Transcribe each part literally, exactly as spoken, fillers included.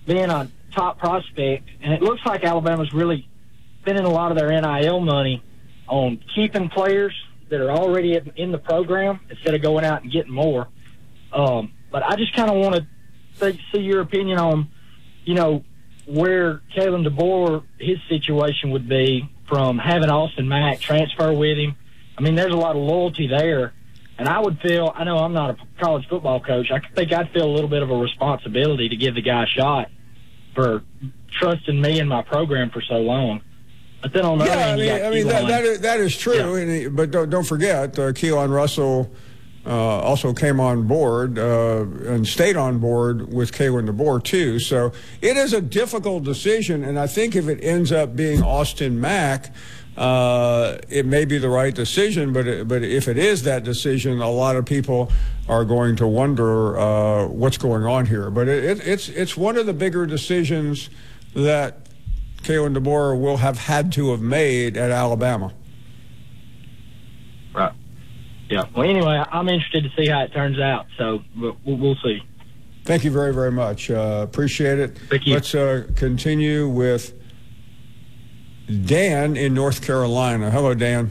being a top prospect, and it looks like Alabama's really spending a lot of their N I L money on keeping players that are already in the program instead of going out and getting more. Um, but I just kind of want to see your opinion on, you know, where Kalen DeBoer, his situation would be from having Austin Mack transfer with him. I mean, there's a lot of loyalty there. And I would feel, I know I'm not a college football coach, I think I'd feel a little bit of a responsibility to give the guy a shot for trusting me and my program for so long. But then on the yeah, other hand, I mean, I mean that, that, is, that is true. Yeah. And he, but don't, don't forget, uh, Keelan Russell uh, also came on board uh, and stayed on board with Kalen DeBoer, too. So it is a difficult decision. And I think if it ends up being Austin Mack, uh, it may be the right decision. But, it, but if it is that decision, a lot of people are going to wonder uh, what's going on here. But it, it, it's, it's one of the bigger decisions that Kalen DeBoer will have had to have made at Alabama. Right. Yeah. Well, anyway, I'm interested to see how it turns out, so we'll, we'll see. Thank you very, very much. Uh, appreciate it. Thank you. Let's uh, continue with Dan in North Carolina. Hello, Dan.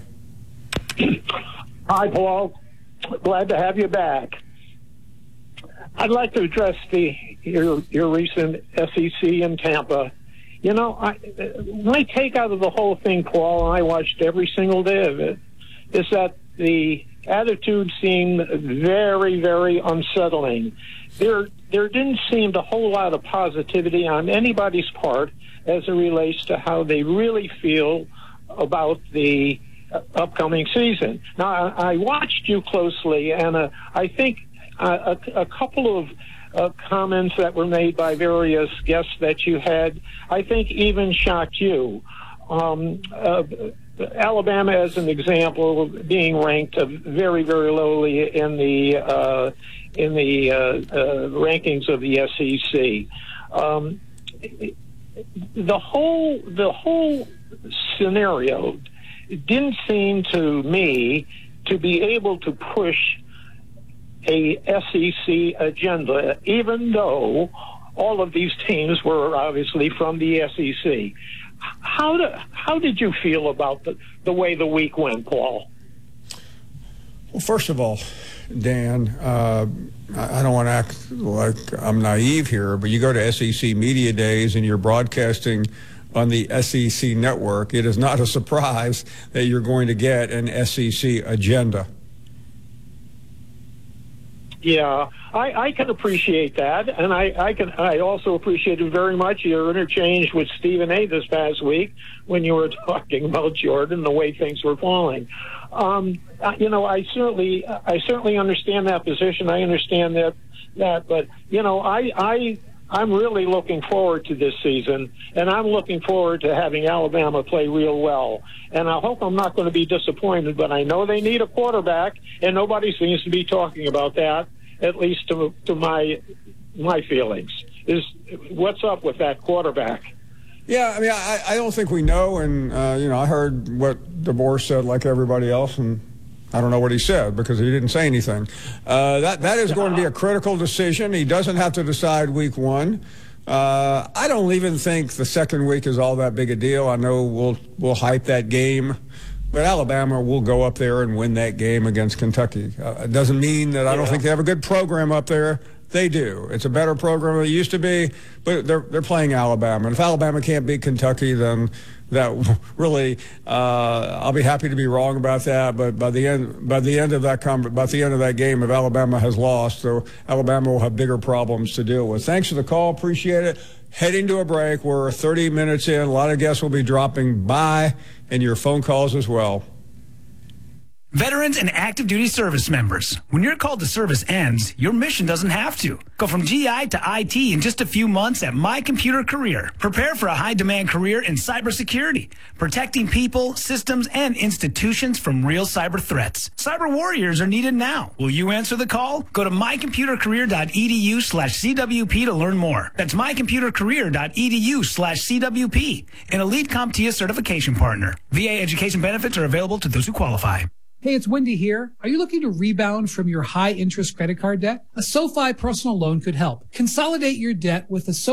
Hi, Paul. Glad to have you back. I'd like to address the your your recent S E C in Tampa. You know, I, my take out of the whole thing, Paul, and I watched every single day of it, is that the attitude seemed very, very unsettling. There, there didn't seem a whole lot of positivity on anybody's part as it relates to how they really feel about the uh, upcoming season. Now, I, I watched you closely, and uh, I think uh, a, a couple of Uh, comments that were made by various guests that you had, I think even shocked you. Um, uh, Alabama, as an example, being ranked uh, very, very lowly in the uh, in the uh, uh, rankings of the S E C. Um, the whole the whole scenario didn't seem to me to be able to push a S E C agenda, even though all of these teams were obviously from the S E C. How do, how did you feel about the, the way the week went, Paul? Well, first of all, Dan, uh, I don't want to act like I'm naive here, but you go to S E C Media Days and you're broadcasting on the S E C network. It is not a surprise that you're going to get an S E C agenda. Yeah, I, I can appreciate that, and I, I can. I also appreciated very much your interchange with Stephen A. this past week when you were talking about Jordan, the way things were falling. Um, you know, I certainly, I certainly understand that position. I understand that, that, but you know, I, I, I'm really looking forward to this season, and I'm looking forward to having Alabama play real well. And I hope I'm not going to be disappointed, but I know they need a quarterback, and nobody seems to be talking about that, at least to, to my my feelings. Is what's up with that quarterback? Yeah, I mean, I, I don't think we know, and, uh, you know, I heard what DeBoer said like everybody else, and I don't know what he said because he didn't say anything. Uh, that that is going to be a critical decision. He doesn't have to decide week one. Uh, I don't even think the second week is all that big a deal. I know we'll we'll hype that game, but Alabama will go up there and win that game against Kentucky. Uh, it doesn't mean that I yeah. don't think they have a good program up there. They do. It's a better program than it used to be, but they're they're playing Alabama. And if Alabama can't beat Kentucky, then that really uh, I'll be happy to be wrong about that. But by the end by the end of that com- by the end of that game, if Alabama has lost, so Alabama will have bigger problems to deal with. Thanks for the call. Appreciate it. Heading to a break. We're thirty minutes in. A lot of guests will be dropping by, and your phone calls as well. Veterans and active duty service members, when your call to service ends, your mission doesn't have to. Go from G I to I T in just a few months at My Computer Career. Prepare for a high-demand career in cybersecurity, protecting people, systems, and institutions from real cyber threats. Cyber warriors are needed now. Will you answer the call? Go to mycomputercareer.edu slash CWP to learn more. That's mycomputercareer.edu slash CWP, an elite CompTIA certification partner. V A education benefits are available to those who qualify. Hey, it's Wendy here. Are you looking to rebound from your high-interest credit card debt? A SoFi personal loan could help. Consolidate your debt with a SoFi